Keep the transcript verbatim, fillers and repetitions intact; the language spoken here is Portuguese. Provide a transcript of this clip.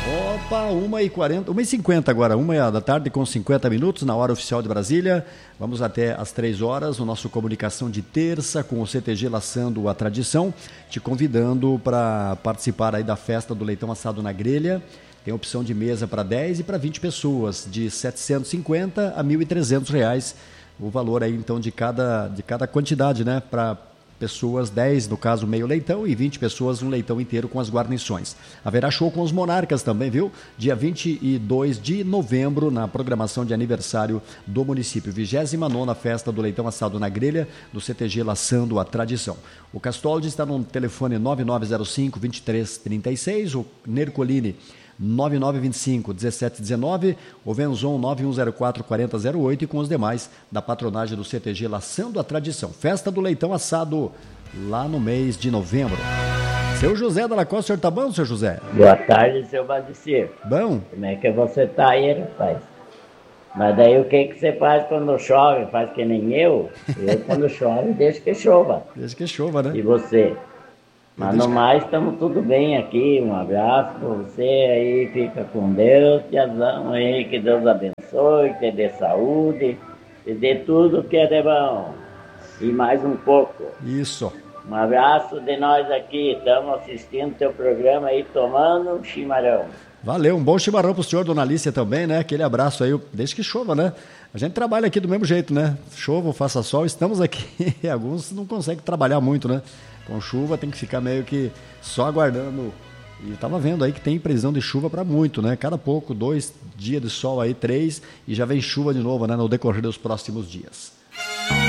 Opa, uma e quarenta, uma e cinquenta agora, uma da tarde com cinquenta minutos na hora oficial de Brasília. Vamos até às três horas, o nosso Comunicação de Terça com o C T G Laçando a Tradição, te convidando para participar aí da festa do leitão assado na grelha. Tem opção de mesa para dez e para vinte pessoas, de setecentos e cinquenta a mil e trezentos reais. O valor aí então de cada, de cada quantidade, né, para pessoas, dez no caso meio leitão e vinte pessoas um leitão inteiro com as guarnições. Haverá show com os Monarcas também, viu? Dia vinte e dois de novembro na programação de aniversário do município. vigésima nona Festa do Leitão Assado na Grelha do C T G Laçando a Tradição. O Castoldi está no telefone nove nove zero cinco, dois três três seis, o Nercolini nove nove dois cinco, um sete um nove, o Venzon nove um zero quatro, quatro zero zero oito e com os demais da patronagem do C T G Laçando a Tradição. Festa do Leitão Assado lá no mês de novembro. Seu José da Lacoste, o senhor tá bom, seu José? Boa tarde, seu Badicir. Bom? Como é que você tá aí, rapaz? Mas daí o que que você faz quando chove? Faz que nem eu? Eu quando chove, deixa que chova. Deixa que chova, né? E você? Mas no mais, estamos tudo bem aqui. Um abraço para você aí, fica com Deus, tiazão aí, que Deus abençoe, que dê saúde, que dê tudo que é de bom. E mais um pouco. Isso. Um abraço de nós aqui, estamos assistindo teu programa aí, tomando um chimarrão. Valeu, um bom chimarrão pro senhor, dona Alicia também, né? Aquele abraço aí, desde que chova, né? A gente trabalha aqui do mesmo jeito, né? Chova ou faça sol, estamos aqui. Alguns não conseguem trabalhar muito, né? Com chuva tem que ficar meio que só aguardando. E estava vendo aí que tem previsão de chuva para muito, né? Cada pouco, dois dias de sol aí, três, e já vem chuva de novo, né? No decorrer dos próximos dias.